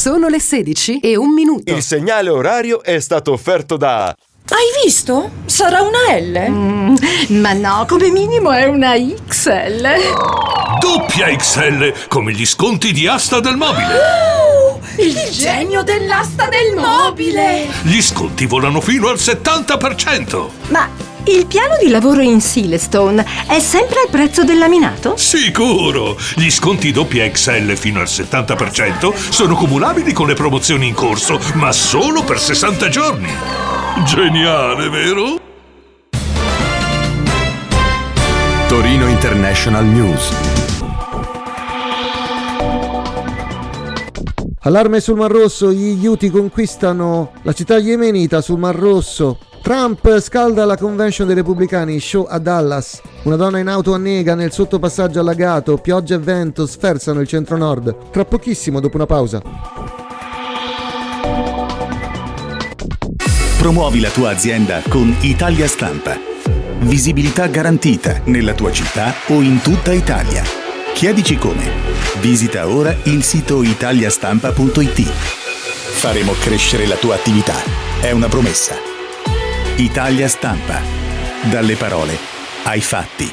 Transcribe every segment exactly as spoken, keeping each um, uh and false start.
Sono le sedici e un minuto. Il segnale orario è stato offerto da... Hai visto? Sarà una L? Mm, ma no, come minimo è una X L. Doppia X L, come gli sconti di Asta del Mobile. Oh, il, il genio dell'asta del mobile. Gli sconti volano fino al settanta per cento. Ma il piano di lavoro in Silestone è sempre al prezzo del laminato? Sicuro! Gli sconti doppia X L fino al settanta per cento sono cumulabili con le promozioni in corso, ma solo per sessanta giorni. Geniale, vero? Torino International News. Allarme sul Mar Rosso, gli Houthi conquistano la città yemenita sul Mar Rosso. Trump scalda la convention dei repubblicani, show a Dallas. Una donna in auto annega nel sottopassaggio allagato, pioggia e vento sferzano il centro-nord. Tra pochissimo, dopo una pausa. Promuovi la tua azienda con Italia Stampa. Visibilità garantita nella tua città o in tutta Italia. Chiedici come. Visita ora il sito italiastampa punto it. Faremo crescere la tua attività. È una promessa. Italia Stampa. Dalle parole ai fatti.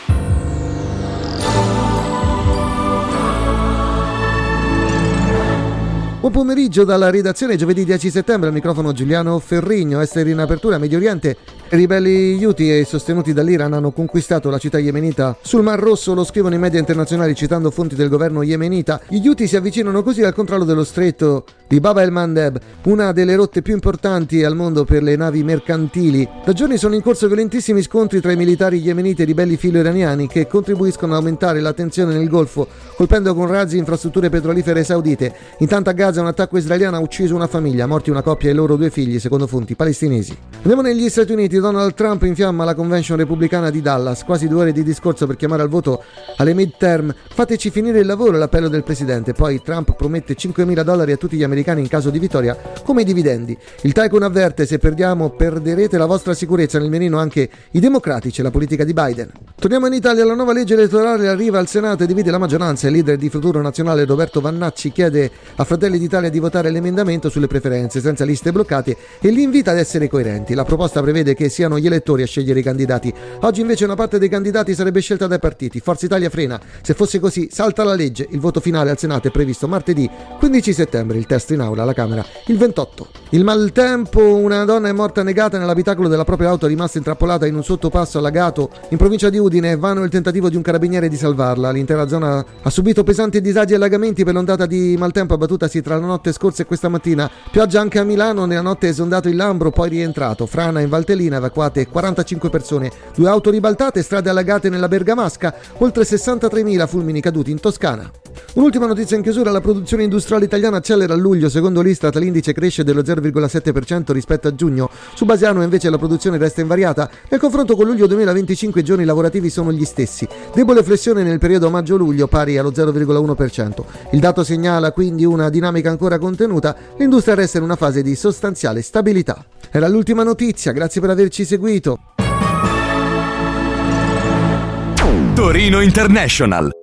Buon pomeriggio dalla redazione, giovedì dieci settembre, al microfono Giuliano Ferrigno. Esteri in apertura, Medio Oriente. I ribelli Houthi sostenuti dall'Iran hanno conquistato la città yemenita sul Mar Rosso, lo scrivono i media internazionali citando fonti del governo yemenita. Gli Houthi si avvicinano così al controllo dello stretto di Bab el-Mandeb, una delle rotte più importanti al mondo per le navi mercantili. Da giorni sono in corso violentissimi scontri tra i militari yemeniti e i ribelli filo-iraniani che contribuiscono ad aumentare la tensione nel Golfo, colpendo con razzi infrastrutture petrolifere saudite. Intanto a Gaza un attacco israeliano ha ucciso una famiglia, morti una coppia e i loro due figli, secondo fonti palestinesi. Andiamo negli Stati Uniti. Donald Trump infiamma la convention repubblicana di Dallas, quasi due ore di discorso per chiamare al voto alle midterm. Fateci finire il lavoro, l'appello del presidente. Poi Trump promette cinquemila dollari a tutti gli americani in caso di vittoria come dividendi. Il tycoon avverte: se perdiamo perderete la vostra sicurezza, nel mirino anche i democratici e la politica di Biden. Torniamo in Italia. La nuova legge elettorale arriva al Senato e divide la maggioranza. Il leader di Futuro Nazionale Roberto Vannacci chiede a Fratelli d'Italia di votare l'emendamento sulle preferenze senza liste bloccate e li invita ad essere coerenti. La proposta prevede che siano gli elettori a scegliere i candidati. Oggi invece una parte dei candidati sarebbe scelta dai partiti. Forza Italia frena. Se fosse così salta la legge. Il voto finale al Senato è previsto martedì quindici settembre, il testo in aula alla Camera il ventotto. Il maltempo: una donna è morta annegata nell'abitacolo della propria auto, rimasta intrappolata in un sottopasso allagato in provincia di Udine. Vano il tentativo di un carabiniere di salvarla. L'intera zona ha subito pesanti disagi e allagamenti per l'ondata di maltempo abbattutasi tra la notte scorsa e questa mattina. Pioggia anche a Milano, nella notte è esondato il Lambro, poi rientrato. Frana in Valtellina, evacuate quarantacinque persone, due auto ribaltate, strade allagate nella Bergamasca, oltre sessantatremila fulmini caduti in Toscana. Un'ultima notizia in chiusura: la produzione industriale italiana accelera a luglio. Secondo l'Istat l'indice cresce dello zero virgola sette per cento rispetto a giugno. Su base annua invece la produzione resta invariata. Nel confronto con luglio duemilaventicinque i giorni lavorativi sono gli stessi. Debole flessione nel periodo maggio-luglio pari allo zero virgola uno per cento. Il dato segnala quindi una dinamica ancora contenuta. L'industria resta in una fase di sostanziale stabilità. Era l'ultima notizia, grazie per averci seguito. Torino International.